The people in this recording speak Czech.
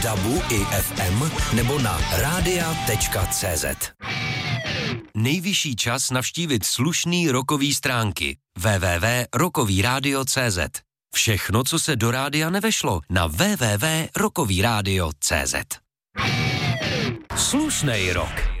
DABu i FM nebo na radia.cz. Nejvyšší čas navštívit slušný rockový stránky www.rockovyradio.cz. Všechno, co se do rádia nevešlo, na www.rockovyradio.cz. Slušnej rock.